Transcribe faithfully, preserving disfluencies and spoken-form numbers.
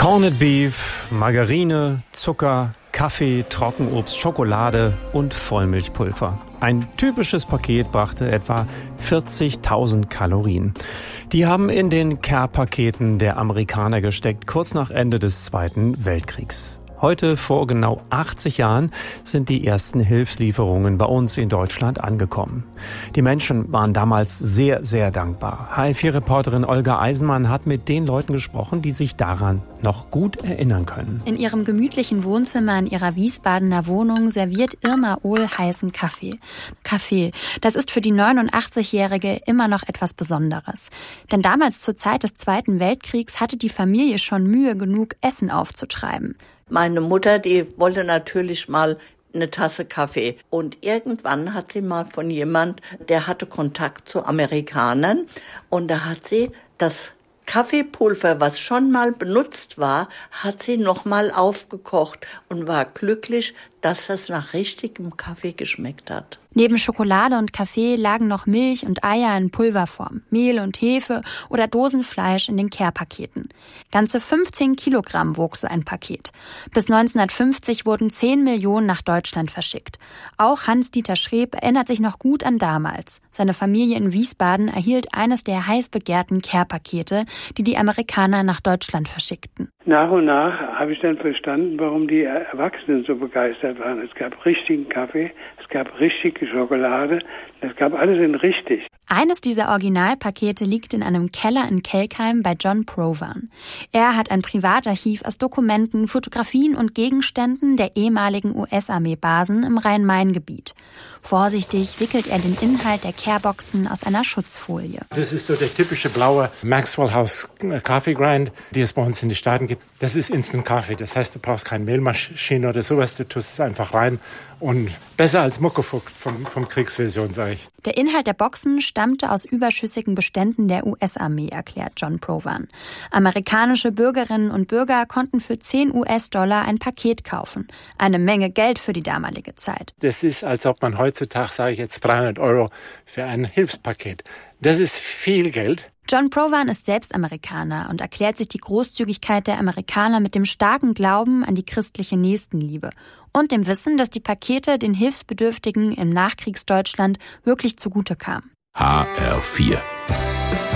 Corned Beef, Margarine, Zucker, Kaffee, Trockenobst, Schokolade und Vollmilchpulver. Ein typisches Paket brachte etwa vierzigtausend Kalorien. Die haben in den Care-Paketen der Amerikaner gesteckt, kurz nach Ende des Zweiten Weltkriegs. Heute, vor genau achtzig Jahren, sind die ersten Hilfslieferungen bei uns in Deutschland angekommen. Die Menschen waren damals sehr, sehr dankbar. H L vier Reporterin Olga Eisenmann hat mit den Leuten gesprochen, die sich daran noch gut erinnern können. In ihrem gemütlichen Wohnzimmer in ihrer Wiesbadener Wohnung serviert Irma Ohl heißen Kaffee. Kaffee, das ist für die neunundachtzigjährige immer noch etwas Besonderes. Denn damals zur Zeit des Zweiten Weltkriegs hatte die Familie schon Mühe genug, Essen aufzutreiben. Meine Mutter, die wollte natürlich mal eine Tasse Kaffee. Und irgendwann hat sie mal von jemand, der hatte Kontakt zu Amerikanern. Und da hat sie das Kaffeepulver, was schon mal benutzt war, hat sie nochmal aufgekocht und war glücklich, dass das nach richtigem Kaffee geschmeckt hat. Neben Schokolade und Kaffee lagen noch Milch und Eier in Pulverform, Mehl und Hefe oder Dosenfleisch in den Care-Paketen. Ganze fünfzehn Kilogramm wog so ein Paket. Bis neunzehnhundertfünfzig wurden zehn Millionen nach Deutschland verschickt. Auch Hans-Dieter Schreb erinnert sich noch gut an damals. Seine Familie in Wiesbaden erhielt eines der heiß begehrten Care-Pakete, die die Amerikaner nach Deutschland verschickten. Nach und nach habe ich dann verstanden, warum die Erwachsenen so begeistert waren. Es gab richtigen Kaffee, es gab richtige Schokolade, es gab alles in richtig. Eines dieser Originalpakete liegt in einem Keller in Kelkheim bei John Provan. Er hat ein Privatarchiv aus Dokumenten, Fotografien und Gegenständen der ehemaligen U S-Armee-Basen im Rhein-Main-Gebiet. Vorsichtig wickelt er den Inhalt der Careboxen aus einer Schutzfolie. Das ist so der typische blaue Maxwell House Coffee Grind, die es bei uns in den Staaten gibt. Das ist Instant Kaffee. Das heißt, du brauchst keine Mehlmaschine oder sowas. Du tust es einfach rein und besser als Muckefuck vom, vom Kriegsversion, sage ich. Der Inhalt der Boxen stammte aus überschüssigen Beständen der U S-Armee, erklärt John Provan. Amerikanische Bürgerinnen und Bürger konnten für zehn US-Dollar ein Paket kaufen. Eine Menge Geld für die damalige Zeit. Das ist, als ob man heutzutage, sage ich jetzt, dreihundert Euro für ein Hilfspaket. Das ist viel Geld. John Provan ist selbst Amerikaner und erklärt sich die Großzügigkeit der Amerikaner mit dem starken Glauben an die christliche Nächstenliebe und dem Wissen, dass die Pakete den Hilfsbedürftigen im Nachkriegsdeutschland wirklich zugute kamen. H R vier